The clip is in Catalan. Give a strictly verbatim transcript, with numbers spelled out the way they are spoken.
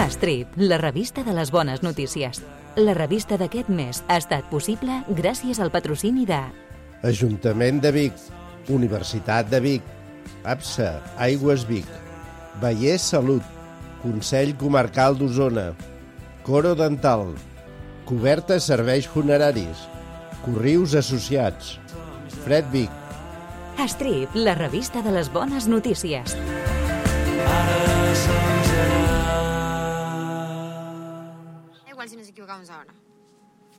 Strip, la revista de les bones notícies. La revista d'aquest mes ha estat possible gràcies al patrocini de Ajuntament de Vic, Universitat de Vic, APSA, Aigües Vic, Vallès Salut, Consell Comarcal d'Osona, Coro Dental, Coberta Serveis Funeraris, Corrius Associats, Fred Vic. Strip, la revista de les bones notícies. Igual si nos equivocamos ahora.